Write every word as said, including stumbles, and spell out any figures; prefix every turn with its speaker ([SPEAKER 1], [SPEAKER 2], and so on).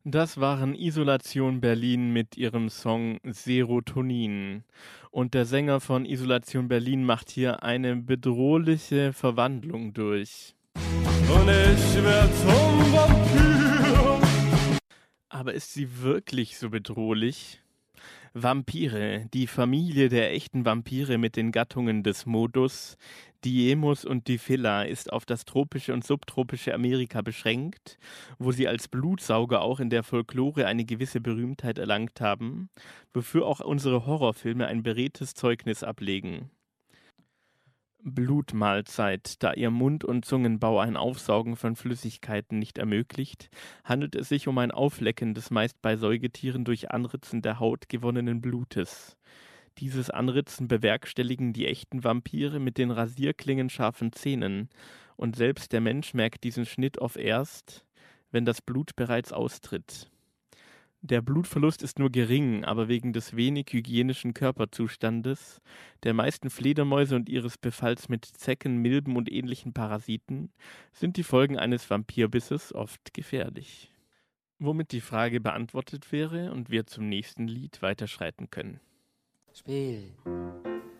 [SPEAKER 1] Das waren Isolation Berlin mit ihrem Song Serotonin. Und der Sänger von Isolation Berlin macht hier eine bedrohliche Verwandlung durch.
[SPEAKER 2] Und ich werd zum Vampir.
[SPEAKER 1] Aber ist sie wirklich so bedrohlich? Vampire, die Familie der echten Vampire mit den Gattungen des Modus, Diemus und Diphila, ist auf das tropische und subtropische Amerika beschränkt, wo sie als Blutsauger auch in der Folklore eine gewisse Berühmtheit erlangt haben, wofür auch unsere Horrorfilme ein beredtes Zeugnis ablegen. Blutmahlzeit. Da ihr Mund- und Zungenbau ein Aufsaugen von Flüssigkeiten nicht ermöglicht, handelt es sich um ein Auflecken des meist bei Säugetieren durch Anritzen der Haut gewonnenen Blutes. Dieses Anritzen bewerkstelligen die echten Vampire mit den rasierklingenscharfen Zähnen, und selbst der Mensch merkt diesen Schnitt oft erst, wenn das Blut bereits austritt. Der Blutverlust ist nur gering, aber wegen des wenig hygienischen Körperzustandes, der meisten Fledermäuse und ihres Befalls mit Zecken, Milben und ähnlichen Parasiten sind die Folgen eines Vampirbisses oft gefährlich. Womit die Frage beantwortet wäre und wir zum nächsten Lied weiterschreiten können.
[SPEAKER 3] Spiel.